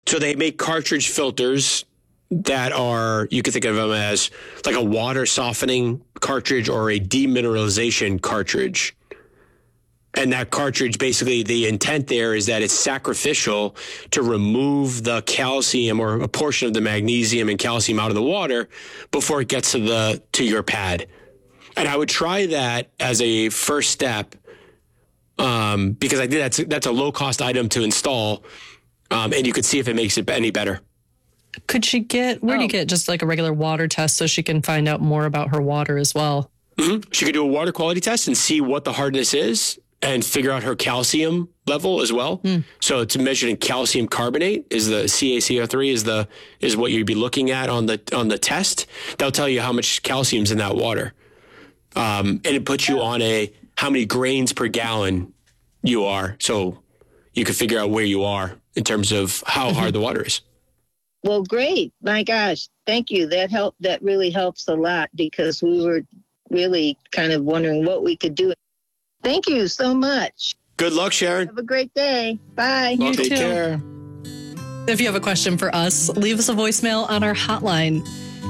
So they make cartridge filters that are, you can think of them as like a water softening cartridge or a demineralization cartridge. And that cartridge, basically, the intent there is that it's sacrificial to remove the calcium or a portion of the magnesium and calcium out of the water before it gets to your pad. And I would try that as a first step because I think that's a low cost item to install, and you could see if it makes it any better. Could she get, where do you get just like a regular water test so she can find out more about her water as well? Mm-hmm. She could do a water quality test and see what the hardness is and figure out her calcium level as well. So it's measured in calcium carbonate is the CaCO3 is what you'd be looking at on the test. That'll tell you how much calcium's in that water. And it puts you on how many grains per gallon you are. So you can figure out where you are in terms of how hard the water is. Well, great. My gosh. Thank you. That really helps a lot because we were really kind of wondering what we could do. Thank you so much. Good luck, Sharon. Have a great day. Bye. You Take too. care. If you have a question for us, leave us a voicemail on our hotline,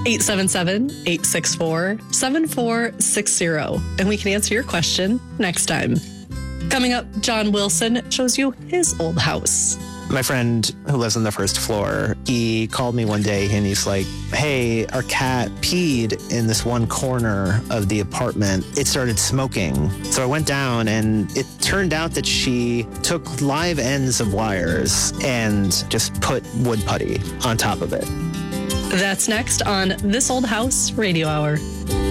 877-864-7460, and we can answer your question next time. Coming up, John Wilson shows you his old house. My friend who lives on the first floor, he called me one day and he's like, hey, our cat peed in this one corner of the apartment. It started smoking. So I went down and it turned out that she took live ends of wires and just put wood putty on top of it. That's next on This Old House Radio Hour.